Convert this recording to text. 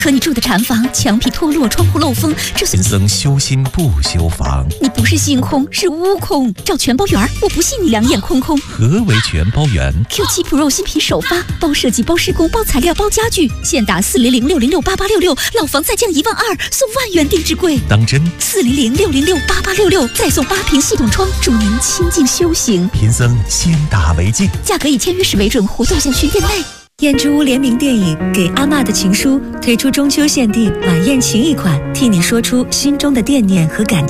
可你住的禅房墙皮脱落，窗户漏风，这贫僧修心不修房。 你不是心空，是悟空。找全包圆，我不信你两眼空空。 何为全包圆 ？Q7 Pro 新品首发，包设计、包施工、包材料、包家具，现打400-606-8866，老房再降12000，送万元定制柜。 当真 ？400-606-8866，再送8瓶系统窗，助您清静修行。 贫僧先打为敬， 价格以签约时为准，活动详询店内。 燕之屋联名电影《给阿嬷的情书》推出中秋限定晚宴情谊款，替你说出心中的惦念和感激。